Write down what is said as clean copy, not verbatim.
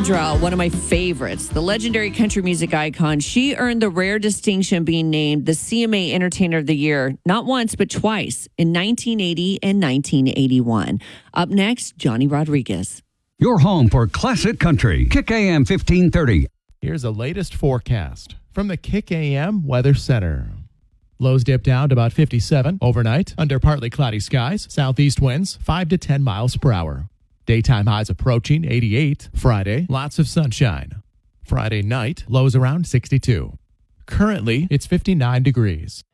Sandra, one of my favorites, the legendary country music icon. She earned the rare distinction being named the CMA Entertainer of the Year, not once, but twice, in 1980 and 1981. Up next, Johnny Rodriguez. Your home for classic country. Kick AM 1530. Here's the latest forecast from the Kick AM Weather Center. Lows dip down to about 57 overnight under partly cloudy skies. Southeast winds 5 to 10 miles per hour. Daytime highs approaching 88. Friday, lots of sunshine. Friday night, lows around 62. Currently, it's 59 degrees.